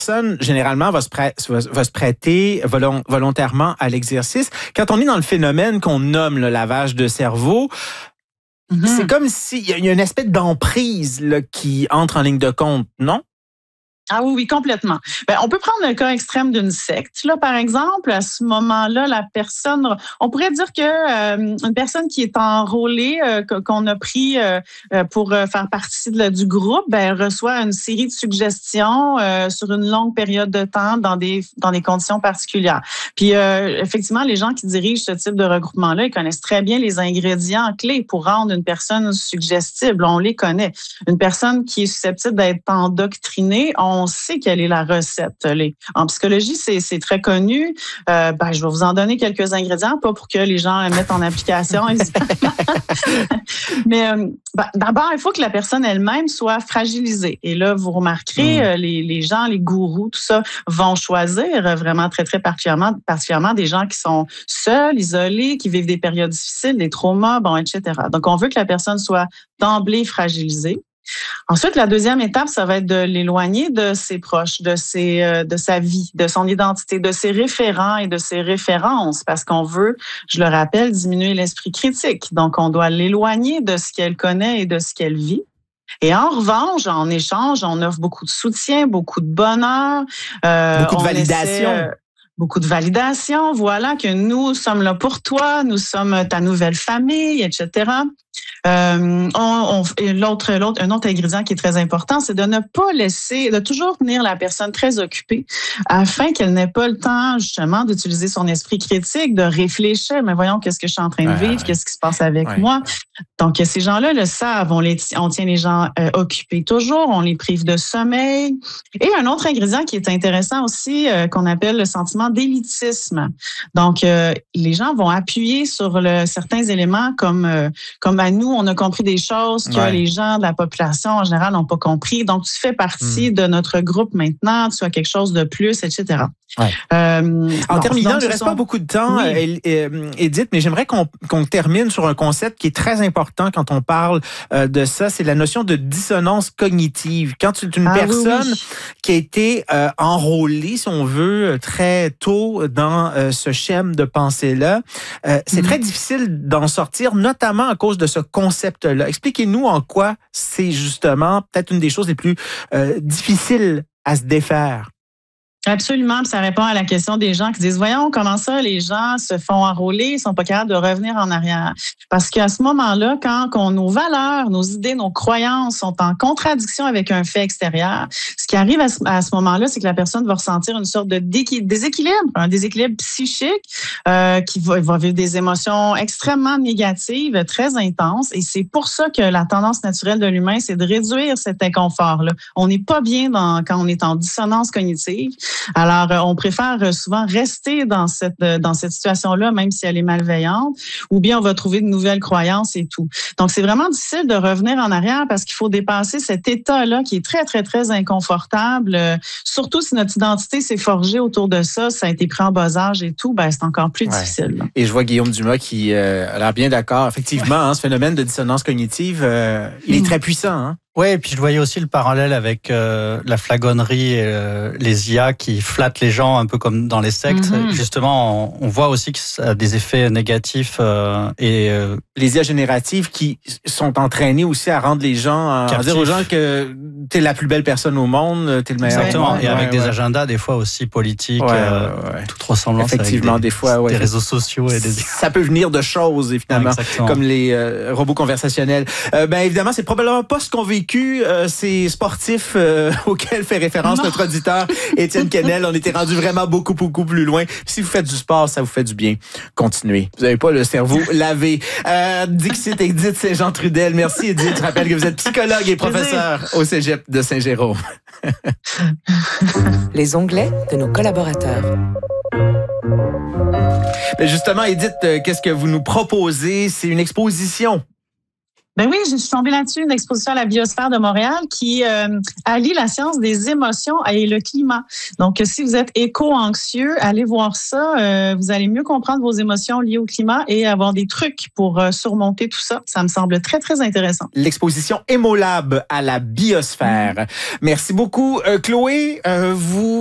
personne, généralement, va se prêter volontairement à l'exercice. Quand on est dans le phénomène qu'on nomme le lavage de cerveau, c'est comme s'il y a une espèce d'emprise là, qui entre en ligne de compte, non? Ah oui, complètement. On peut prendre le cas extrême d'une secte. Là, par exemple, à ce moment-là, la personne, on pourrait dire que une personne qui est enrôlée, qu'on a pris pour faire partie du groupe, reçoit une série de suggestions sur une longue période de temps dans des conditions particulières. Puis effectivement, les gens qui dirigent ce type de regroupement-là, ils connaissent très bien les ingrédients clés pour rendre une personne suggestible. On les connaît. Une personne qui est susceptible d'être endoctrinée, on sait quelle est la recette. En psychologie, c'est très connu. Je vais vous en donner quelques ingrédients, pas pour que les gens mettent en application, évidemment. Mais d'abord, il faut que la personne elle-même soit fragilisée. Et là, vous remarquerez, les gens, les gourous, tout ça, vont choisir vraiment très, très particulièrement des gens qui sont seuls, isolés, qui vivent des périodes difficiles, des traumas, etc. Donc, on veut que la personne soit d'emblée fragilisée. Ensuite, la deuxième étape, ça va être de l'éloigner de ses proches, de sa vie, de son identité, de ses référents et de ses références, parce qu'on veut, je le rappelle, diminuer l'esprit critique. Donc, on doit l'éloigner de ce qu'elle connaît et de ce qu'elle vit. Et en revanche, en échange, on offre beaucoup de soutien, beaucoup de bonheur. Beaucoup de validation. Beaucoup de validation, voilà, que nous sommes là pour toi, nous sommes ta nouvelle famille, etc. Un autre ingrédient qui est très important, c'est de ne pas de toujours tenir la personne très occupée afin qu'elle n'ait pas le temps, justement, d'utiliser son esprit critique, de réfléchir, mais voyons, qu'est-ce que je suis en train de vivre, qu'est-ce qui se passe avec moi. Donc, ces gens-là le savent, on tient les gens occupés toujours, on les prive de sommeil. Et un autre ingrédient qui est intéressant aussi, qu'on appelle le sentiment d'élitisme. Donc, les gens vont appuyer sur certains éléments comme à nous, on a compris des choses que les gens de la population en général n'ont pas compris. Donc, tu fais partie de notre groupe maintenant, tu as quelque chose de plus, etc. En terminant, il ne reste pas beaucoup de temps, Édith, mais j'aimerais qu'on termine sur un concept qui est très important quand on parle de ça, c'est la notion de dissonance cognitive. Quand tu es une personne qui a été enrôlée, si on veut, très tôt dans ce schème de pensée-là, c'est très difficile d'en sortir, notamment à cause de ce concept-là. Expliquez-nous en quoi c'est justement peut-être une des choses les plus difficiles à se défaire. Absolument, puis ça répond à la question des gens qui disent, voyons, comment ça, les gens se font enrôler, ils sont pas capables de revenir en arrière. Parce qu'à ce moment-là, quand nos valeurs, nos idées, nos croyances sont en contradiction avec un fait extérieur, ce qui arrive à ce moment-là, c'est que la personne va ressentir une sorte de déséquilibre, un déséquilibre psychique qui va vivre des émotions extrêmement négatives, très intenses. Et c'est pour ça que la tendance naturelle de l'humain, c'est de réduire cet inconfort-là. On n'est pas bien quand on est en dissonance cognitive. Alors, on préfère souvent rester dans cette situation-là, même si elle est malveillante, ou bien on va trouver de nouvelles croyances et tout. Donc, c'est vraiment difficile de revenir en arrière parce qu'il faut dépasser cet état-là qui est très, très, très inconfortable. Surtout si notre identité s'est forgée autour de ça, ça a été pris en bas âge et tout, c'est encore plus difficile. Là. Et je vois Guillaume Dumas qui a l'air bien d'accord. Effectivement, ce phénomène de dissonance cognitive, il est très puissant. Hein? Oui, et puis je voyais aussi le parallèle avec la flagonnerie et les IA qui flattent les gens un peu comme dans les sectes. Justement, on voit aussi que ça a des effets négatifs. Les IA génératives qui sont entraînées aussi à rendre les gens, à dire aux gens que t'es la plus belle personne au monde, t'es le meilleur. Exactement, et avec des agendas des fois aussi politiques, toute ressemblance effectivement, avec des fois, des réseaux sociaux. Ça peut venir de choses, évidemment, comme les robots conversationnels. Évidemment, c'est probablement pas ce qu'on vécu ces sportifs auxquels fait référence notre auditeur Étienne Quesnel. On était rendu vraiment beaucoup, beaucoup plus loin. Si vous faites du sport, ça vous fait du bien. Continuez. Vous n'avez pas le cerveau lavé. Dixit Édith Saint-Jean-Trudel. Merci Édith. Je rappelle que vous êtes psychologue et professeur au Cégep de Saint-Jérôme. Les onglets de nos collaborateurs. Mais justement, Édith, qu'est-ce que vous nous proposez? C'est une exposition. Ben oui, je suis tombée là-dessus, une exposition à la Biosphère de Montréal qui allie la science des émotions et le climat. Donc, si vous êtes éco-anxieux, allez voir ça. Vous allez mieux comprendre vos émotions liées au climat et avoir des trucs pour surmonter tout ça. Ça me semble très, très intéressant. L'exposition Hémolab à la Biosphère. Merci beaucoup, Chloé. Vous